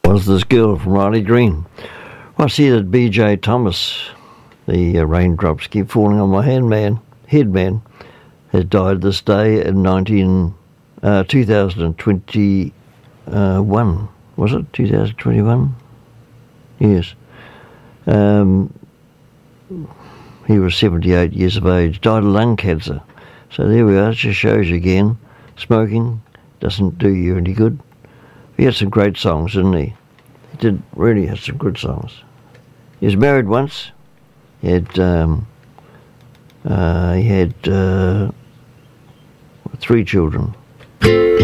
was this girl from Riley Green. I see that B.J. Thomas, the raindrops keep falling on my head man, has died this day in 2021. Was it 2021? Yes. He was 78 years of age, died of lung cancer. So there we are, it just shows you again, smoking doesn't do you any good. He had some great songs, didn't he? He did really have some good songs. He was married once. He had 3 children.